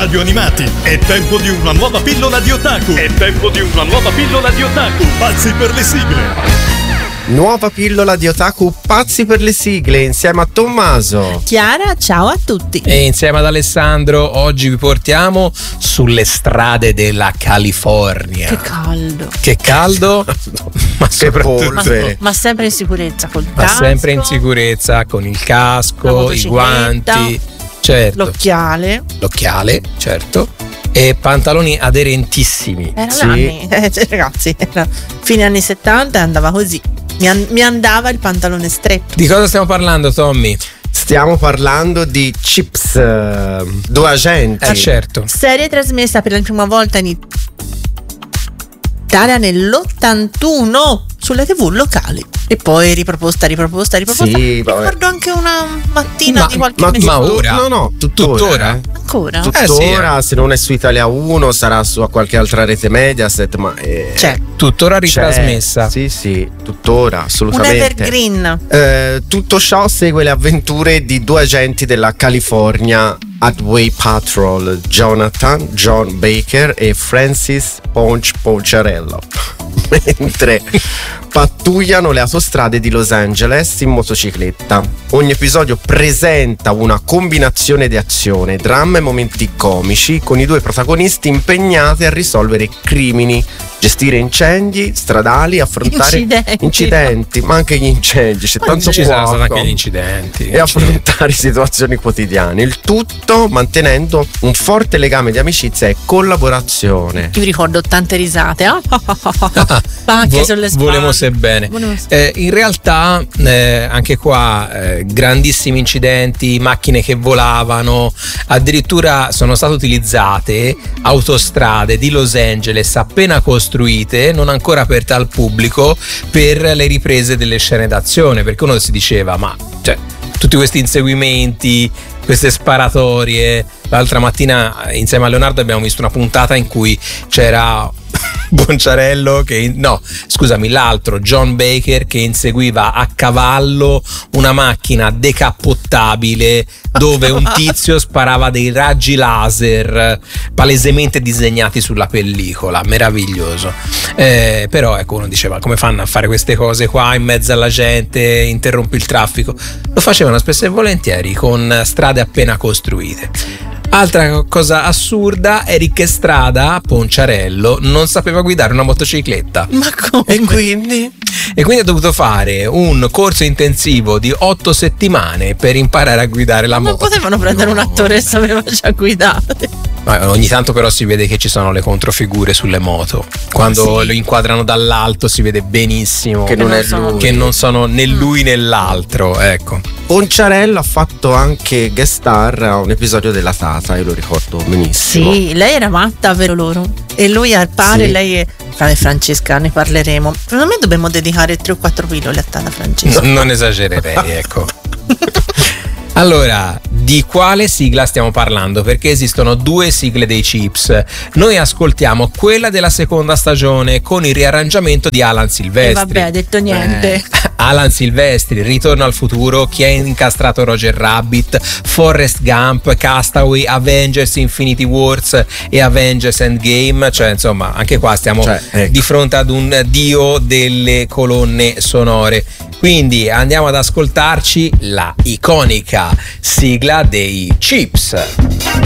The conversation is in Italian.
Radio Animati. È tempo di una nuova pillola di otaku. Pazzi per le sigle. Nuova pillola di otaku pazzi per le sigle insieme a Tommaso. Chiara, ciao a tutti. E insieme ad Alessandro oggi vi portiamo sulle strade della California. Che caldo. Ma soprattutto ma sempre in sicurezza col ma casco. sempre in sicurezza con il casco, i guanti, certo. L'occhiale, certo. E pantaloni aderentissimi. Erano anni, ragazzi, era fine anni 70 e andava così. Mi andava il pantalone stretto. Di cosa stiamo parlando, Tommy? Stiamo parlando di Chips, due agenti. Certo. Serie trasmessa per la prima volta in Italia nell'81 sulle TV locali e poi riproposta. Sì, Ricordo anche una mattina di qualche mese ma fa. ora? No, tuttora. Ancora? Tuttora, Sì. se non è su Italia 1 sarà su a qualche altra rete Mediaset, ma C'è Tuttora ritrasmessa. Sì, tuttora, un assolutamente. evergreen. Tutto ciò segue le avventure di due agenti della California Highway Patrol, Jonathan John Baker e Francis Poncherello, mentre pattugliano le autostrade di Los Angeles in motocicletta. Ogni episodio presenta una combinazione di azione, dramma e momenti comici, con i due protagonisti impegnati a risolvere crimini, gestire incendi stradali, affrontare incidenti, ma anche gli incendi, c'è tanto Ci saranno fuoco, anche gli incidenti. e affrontare situazioni quotidiane, il tutto mantenendo un forte legame di amicizia e collaborazione. Io mi ricordo tante risate anche sulle spalle. Volemo se bene. In realtà anche qua grandissimi incidenti, macchine che volavano, addirittura sono state utilizzate autostrade di Los Angeles appena costruite, non ancora aperte al pubblico, per le riprese delle scene d'azione, perché uno si diceva ma tutti questi inseguimenti, queste sparatorie. L'altra mattina insieme a Leonardo abbiamo visto una puntata in cui c'era Bonciarello l'altro John Baker che inseguiva a cavallo una macchina decappottabile dove un tizio sparava dei raggi laser palesemente disegnati sulla pellicola. Meraviglioso. Però ecco, uno diceva come fanno a fare queste cose qua in mezzo alla gente, interrompi il traffico. Lo facevano spesso e volentieri con strade appena costruite. Altra cosa assurda, Eric Estrada, Ponciarello, non sapeva guidare una motocicletta. Ma come? E quindi ha dovuto fare un corso intensivo di 8 settimane per imparare a guidare la moto. Non potevano prendere un attore che sapeva già guidare. Ogni tanto però si vede che ci sono le controfigure sulle moto. Quando lo inquadrano dall'alto si vede benissimo Che non è lui. che non sono né lui né l'altro, ecco. Ponciarello ha fatto anche guest star a un episodio della Tata, io lo ricordo benissimo. Sì, lei era matta per loro e lui al pari, Sì. lei è Francesca, ne parleremo. Secondo me dobbiamo dedicare 3 o 4 pillole a Tata Francesca. Non esagererei, ecco. Allora, di quale sigla stiamo parlando? Perché esistono 2 sigle dei Chips. Noi ascoltiamo quella della seconda stagione con il riarrangiamento di Alan Silvestri. Vabbè, ha detto niente. Alan Silvestri, Ritorno al futuro, Chi ha incastrato Roger Rabbit, Forrest Gump, Castaway, Avengers Infinity Wars e Avengers Endgame. Cioè, insomma, anche qua stiamo di fronte ad un dio delle colonne sonore. Quindi andiamo ad ascoltarci la iconica sigla dei Chips.